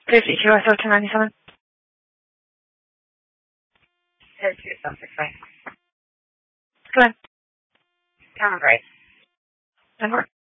50 QSO 297. Here's 265. Go ahead. Town Grace. And work.